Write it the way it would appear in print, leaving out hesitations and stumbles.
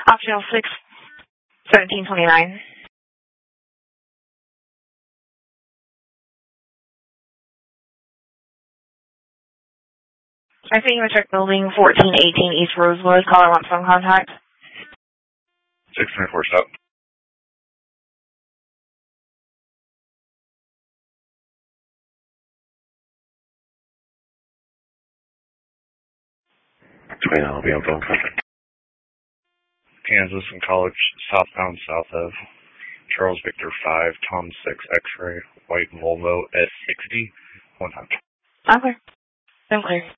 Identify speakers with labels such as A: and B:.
A: Optional 6, 1729. I see you in check building 1418 East Rosewood. Caller wants phone contact.
B: 694 stop. I'll be on phone contact. Kansas and College, southbound south of Charles Victor 5, Tom 6 X-ray, white Volvo S60, 100.
A: Okay. I'm clear.